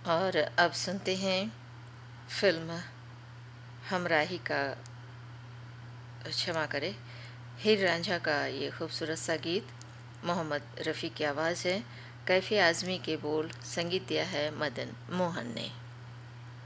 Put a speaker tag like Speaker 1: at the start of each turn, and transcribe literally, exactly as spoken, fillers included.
Speaker 1: और अब सुनते हैं फिल्म हमराही का, क्षमा करें, हीर रांझा का ये खूबसूरत सा गीत। मोहम्मद रफ़ी की आवाज़ है, कैफ़ी आज़मी के बोल, संगीत दिया है मदन मोहन ने।